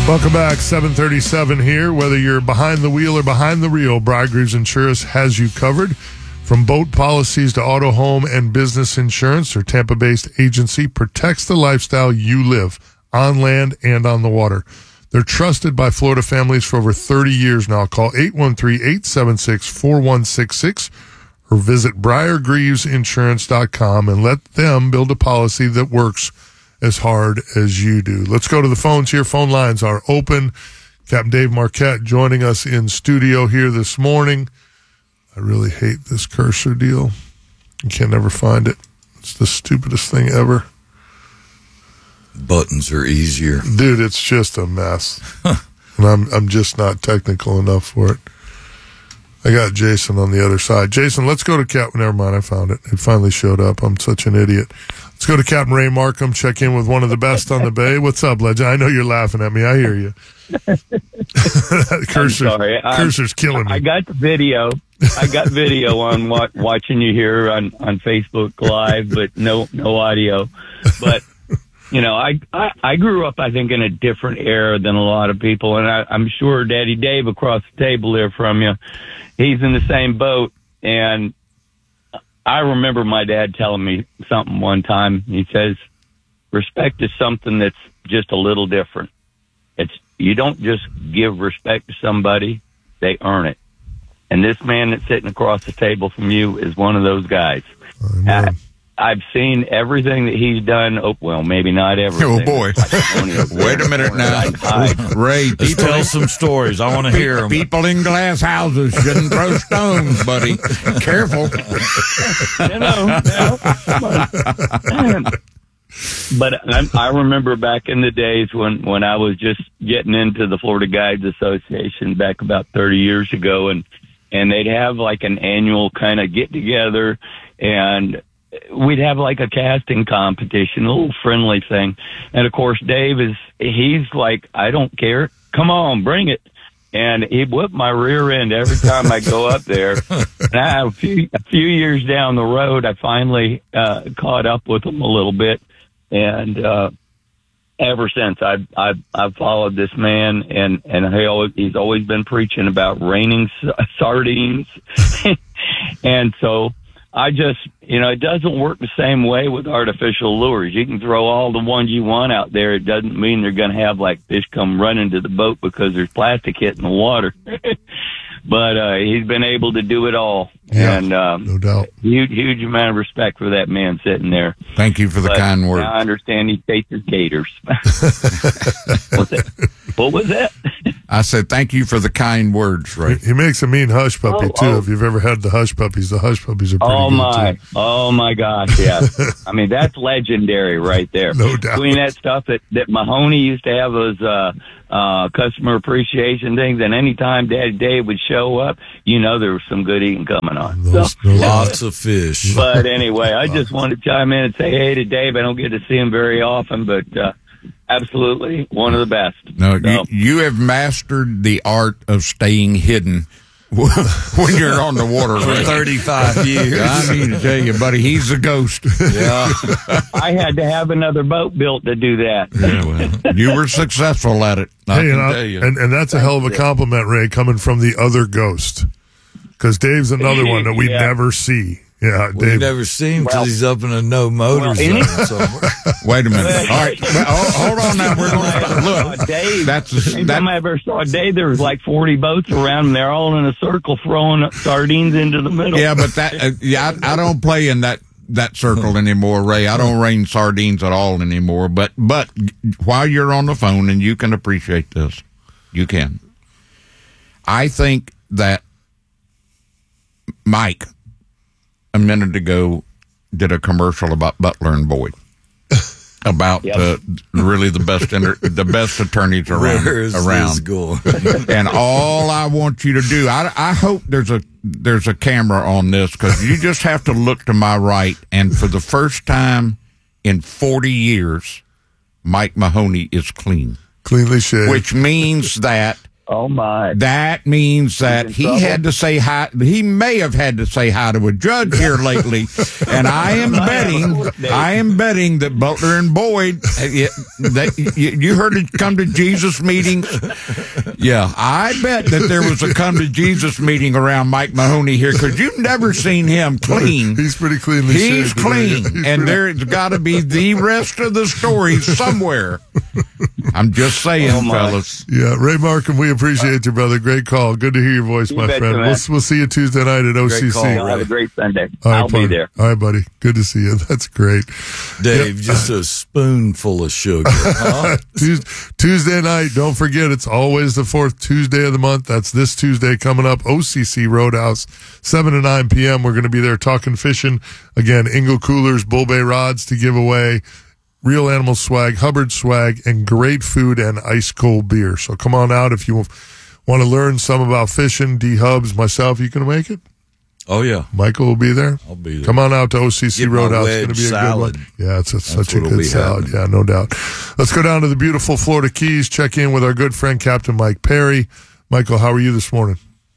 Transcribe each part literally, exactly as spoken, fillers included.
Welcome back, seven thirty-seven here. Whether you're behind the wheel or behind the reel, Briargreaves Insurance has you covered. From boat policies to auto, home, and business insurance, their Tampa-based agency protects the lifestyle you live on land and on the water. They're trusted by Florida families for over thirty years now. Call eight one three, eight seven six, four one six six or visit briar greaves insurance dot com and let them build a policy that works as hard as you do. Let's go to the phones here. Phone lines are open. Captain Dave Marquette joining us in studio here this morning. I really hate this cursor deal. You can never find it. It's the stupidest thing ever. Buttons are easier. Dude, it's just a mess. And I'm I'm just not technical enough for it. I got Jason on the other side. Jason, let's go to Captain. Never mind, I found it. It finally showed up. I'm such an idiot. Let's go to Captain Ray Markham, check in with one of the best on the Bay. What's up, legend? I know you're laughing at me. I hear you. Cursor, sorry. Cursor's killing me. I got the video. I got video on wa- watching you here on, on Facebook Live, but no no audio. But, you know, I, I, I grew up, I think, in a different era than a lot of people, and I, I'm sure Daddy Dave across the table there from you, he's in the same boat, and I remember my dad telling me something one time. He says, respect is something that's just a little different. It's you don't just give respect to somebody, they earn it. And this man that's sitting across the table from you is one of those guys. I, I've seen everything that he's done. Oh, well, maybe not everything. Oh, boy. Wait a minute now. Ray, Let's tell some stories. I want to hear them. People in glass houses shouldn't throw stones, buddy. Careful. You know, you know. But I, I remember back in the days when, when I was just getting into the Florida Guides Association back about thirty years ago, and, and they'd have like an annual kind of get together, and we'd have like a casting competition, a little friendly thing. And of course, Dave is, he's like, I don't care. Come on, bring it. And he whipped my rear end every time I go up there. And I, a few, a few years down the road, I finally, uh, caught up with him a little bit. And, uh, ever since I've, I've, I've followed this man, and, and he always, he's always been preaching about raining sardines. And so I just, you know, it doesn't work the same way with artificial lures. You can throw all the ones you want out there. It doesn't mean they're going to have like fish come running to the boat because there's plastic hitting the water. But uh, he's been able to do it all. Yeah, and um, no doubt. Huge, huge amount of respect for that man sitting there. Thank you for the But kind words. I understand he chases gators. What's that? What was that? I said thank you for the kind words, Ray. He makes a mean hush puppy, Oh, too. oh. If you've ever had the hush puppies, the hush puppies are pretty Oh good, my, too. oh my gosh, yeah. I mean, that's legendary right there. No doubt. Between that stuff that, that Mahoney used to have those, uh, uh, customer appreciation things, and anytime Daddy Dave would show up, you know there was some good eating coming on. Those- So- those- Lots of fish. but anyway, I just wanted to chime in and say hey to Dave. I don't get to see him very often, but, uh, absolutely one of the best. No, So- you, you have mastered the art of staying hidden when you're on the water. For Ray. thirty-five years. I need to tell you, buddy, he's a ghost. Yeah. I had to have another boat built to do that. Yeah, well, you were successful at it. I Hey, can and, I- tell you. and, and that's a hell of a compliment, Ray, coming from the other ghost. Because Dave's another one that we Yeah. never see. Yeah, We Dave. never see him because Well- he's up in a no motor Well, zone any- somewhere. Wait a minute. All right, well, hold, hold on now. We're going to look. Uh, Dave, That's anytime I that. ever saw Dave, there was like forty boats around, and they're all in a circle throwing sardines into the middle. Yeah, but that. Uh, yeah, I, I don't play in that that circle anymore, Ray. I don't rain sardines at all anymore. But but while you're on the phone and you can appreciate this, you can. I think that Mike a minute ago did a commercial about Butler and Boyd. About Yep. uh, really the best inter- the best attorneys around Where is this around. going? And all I want you to do, I, I hope there's a there's a camera on this, because you just have to look to my right, and for the first time in forty years, Mike Mahoney is clean, Cleanly shaved. which means that Oh, my. That means that in he trouble. had to say hi. He may have had to say hi to a judge here lately, and I am betting, I am betting that Butler and Boyd, it, that, you, you heard it come to Jesus meetings. Yeah, I bet that there was a come to Jesus meeting around Mike Mahoney here because you've never seen him clean. He's pretty cleanly He's shaved. clean, He's and pretty- there's got to be the rest of the story somewhere. I'm just saying, Oh, my. fellas. Yeah, Ray Markham, we appreciate you, brother. Great call. Good to hear your voice, You my betcha, friend. man. We'll, we'll see you Tuesday night at O C C. call, Y'all have a great Sunday. All right, I'll be buddy. there. All right, buddy. Good to see you. That's great. Dave, just a spoonful of sugar. Huh? Tuesday, Tuesday night, don't forget, it's always the fourth Tuesday of the month. That's this Tuesday coming up, O C C Roadhouse, seven to nine p.m. We're going to be there talking fishing. Again, Ingle Coolers, Bull Bay Rods to give away, Real Animal Swag, Hubbard Swag, and great food and ice cold beer. So come on out if you want to learn some about fishing. D Hubs, myself, you going to make it? Oh, yeah. Michael will be there. I'll be there. Come on out to O C C Get my Roadhouse. It's wedge going to be a salad. good one. Yeah, it's a, such a what'll good be salad. happening. Yeah, no doubt. Let's go down to the beautiful Florida Keys. Check in with our good friend Captain Mike Perry. Michael, how are you this morning?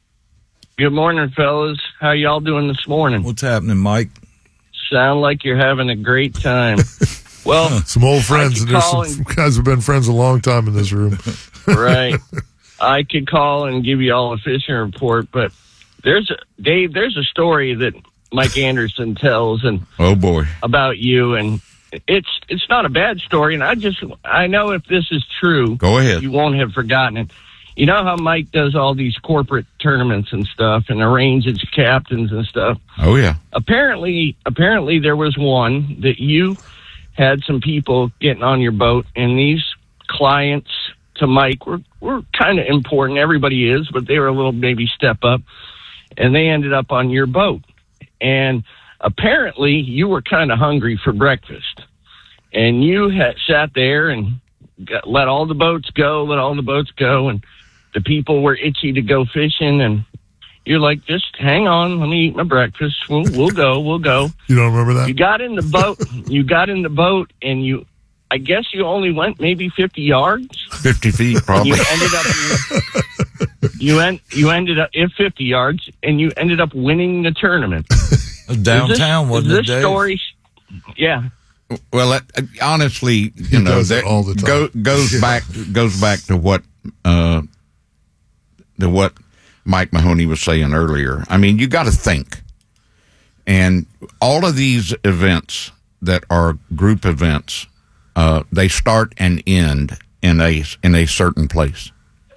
Good morning, fellas. How y'all doing this morning? What's happening, Mike? Sound like you're having a great time. Well, Some old friends, could and there's call some and- guys who've been friends a long time in this room. right. I could call and give you all a fishing report, but there's a, Dave, there's a story that Mike Anderson tells and Oh boy. about you, and it's it's not a bad story. And I just I know if this is true, Go ahead. you won't have forgotten it. You know how Mike does all these corporate tournaments and stuff, and arranges captains and stuff. Oh yeah. apparently apparently there was one that you had some people getting on your boat, and these clients to Mike were, were kind of important. Everybody is, but they were a little maybe step up, and they ended up on your boat. And apparently you were kind of hungry for breakfast, and you had sat there and got, let all the boats go, let all the boats go, and the people were itchy to go fishing, and you're like, just hang on, let me eat my breakfast. We'll, we'll go, we'll go. You don't remember that? You got in the boat, you got in the boat, and you, I guess you only went maybe fifty yards. Fifty feet probably. You ended up, you, en- you ended up, if fifty yards, and you ended up winning the tournament. Downtown, is this, wasn't is it, this Dave? story, yeah. Well, uh, honestly, you know, does it that all the time. Go, goes Yeah. back goes back to what uh, to what Mike Mahoney was saying earlier. I mean, you got to think, and all of these events that are group events, uh, they start and end in a in a certain place,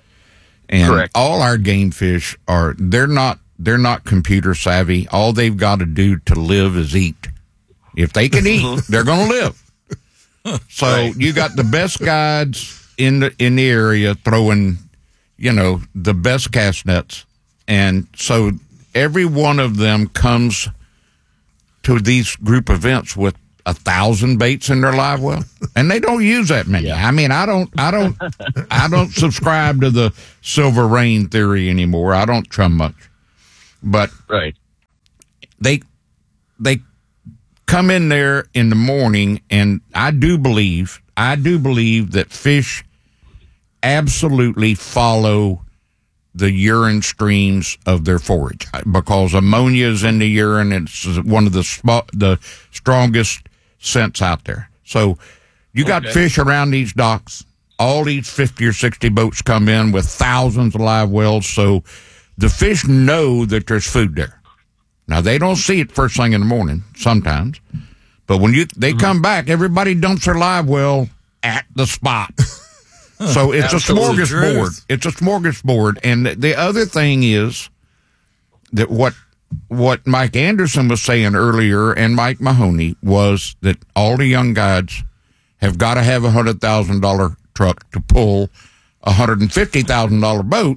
and Correct. all our game fish are they're not they're not computer savvy. All they've got to do to live is eat. If they can eat, they're going to live. So Right. you got the best guides in the in the area throwing, you know, the best cast nets, and so every one of them comes to these group events with a thousand baits in their live well, and they don't use that many. I mean, I don't, I don't, I don't subscribe to the silver rain theory anymore. I don't trum much, but Right. they they come in there in the morning, and I do believe I do believe that fish absolutely follow the urine streams of their forage because ammonia is in the urine. It's one of the sp- the strongest scents out there. So you got Okay. fish around these docks. All these fifty or sixty boats come in with thousands of live wells. So the fish know that there's food there. Now, they don't see it first thing in the morning sometimes, but when you they come back, everybody dumps their live well at the spot. So it's a Absolutely smorgasbord. truth. It's a smorgasbord. And the other thing is that what what Mike Anderson was saying earlier and Mike Mahoney was that all the young guides have got to have a one hundred thousand dollars truck to pull a one hundred fifty thousand dollars boat.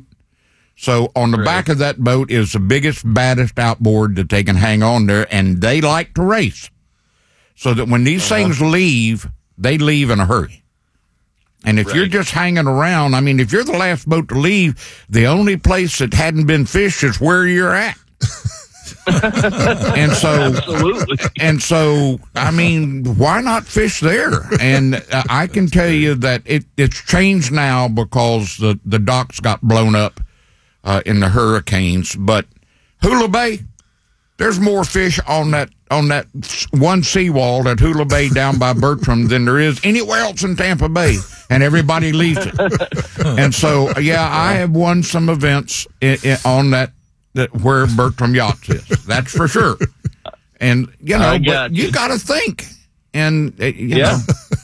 So on the Right. back of that boat is the biggest, baddest outboard that they can hang on there, and they like to race. So that when these Uh-huh. things leave, they leave in a hurry. And if you're Right. just hanging around, I mean, if you're the last boat to leave, the only place that hadn't been fished is where you're at. And so, Absolutely. and so, I mean, why not fish there? And uh, I can tell you that it, it's changed now because the, the docks got blown up uh, in the hurricanes. But Hula Bay, there's more fish on that on that one seawall at Hula Bay down by Bertram than there is anywhere else in Tampa Bay, and everybody leaves it. And so, yeah, I have won some events in, in, on that. That where Bertram Yachts is, that's for sure. And you know, got but you, you. got to think, and uh, you Yeah. know,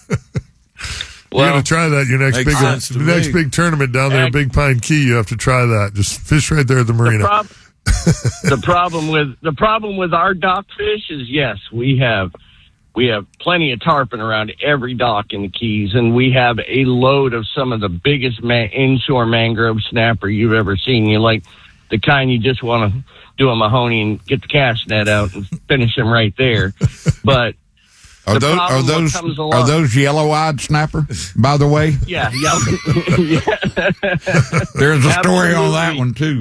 You're Well, gonna try that your next Makes big sense to next me. big tournament down there at Big Pine Key. You have to try that. Just fish right there at the the, marina. prob- the problem with the problem with our dock fish is yes, we have we have plenty of tarpon around every dock in the Keys, and we have a load of some of the biggest ma- inshore mangrove snapper you've ever seen. You like the kind you just want to do a Mahoney and get the cast net out and finish them right there. But are the those are problem what those comes are along- those yellow-eyed snapper? By the way, yeah, yeah, yeah. there's a story on that Absolutely. one too.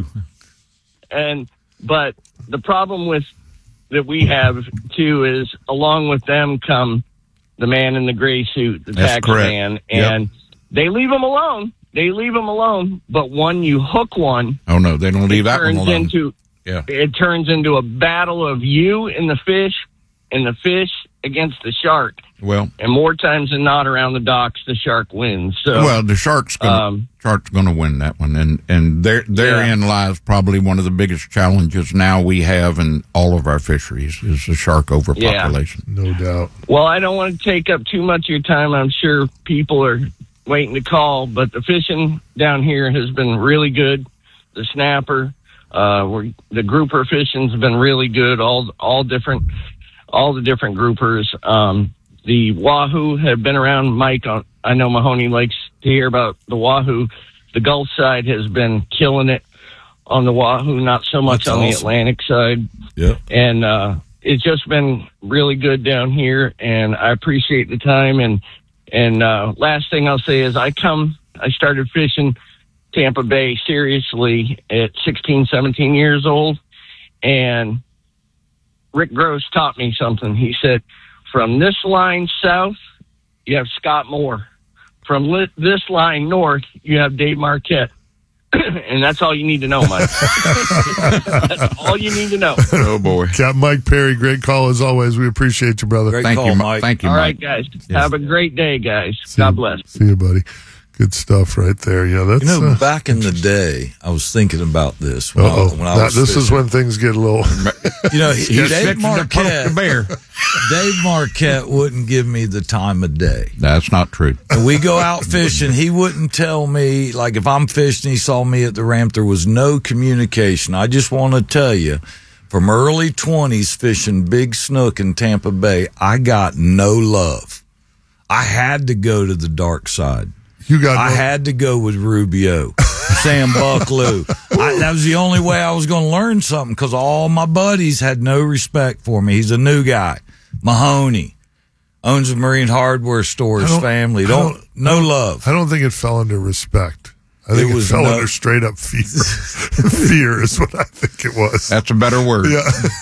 And but the problem with that we have too is along with them come the man in the gray suit, the That's tax correct. man, and Yep. they leave them alone. They leave them alone. But when you hook one, Oh no, they don't leave it that one turns alone. into Yeah, it turns into a battle of you and the fish, and the fish against the shark. well, And more times than not, around the docks, the shark wins. So well, the shark's gonna um, shark's gonna win that one, and and there therein lies probably one of the biggest challenges now we have in all of our fisheries is the shark overpopulation. No doubt. Well, I don't want to take up too much of your time. I'm sure people are waiting to call, but the fishing down here has been really good. The snapper, uh, we're, the grouper fishing's been really good. All all different, all the different groupers. Um, the wahoo have been around. Mike, on, I know Mahoney likes to hear about the wahoo. The Gulf side has been killing it on the wahoo, not so much That's on the awesome. Atlantic side. Yeah. And uh, it's just been really good down here, and I appreciate the time. And and uh, last thing I'll say is I come, I started fishing Tampa Bay seriously at sixteen, seventeen years old, and Rick Gross taught me something. He said, from this line south, you have Scott Moore. From li- this line north, you have Dave Marquette. And that's all you need to know, Mike. That's all you need to know. Oh boy! Captain Mike Perry, great call as always. We appreciate you, brother. Great Thank call, you, Mike. thank you, All Mike. right, guys. Have a great day, guys. See God you- bless. See you, buddy. Good stuff right there. Yeah, that's. You know, uh, back in the day, I was thinking about this. When I, uh-oh. when I That- was this is fishing. when things get a little. You know, he, You're Dave fixing to poke the Marquette, bear. Dave Marquette wouldn't give me the time of day. That's not true. And we go out fishing. He wouldn't tell me, like if I'm fishing, he saw me at the ramp. There was no communication. I just want to tell you, from early twenties fishing big snook in Tampa Bay, I got no love. I had to go to the dark side. You got. I no- had to go with Rubio, Sam Bucklew. I, that was the only way I was going to learn something because all my buddies had no respect for me. He's a new guy. Mahoney owns a marine hardware store. His I don't- family I don't, don't- no love. I don't think it fell under respect. I think It it, was fell no- under straight up fear. Fear is what I think it was. That's a better word. Yeah.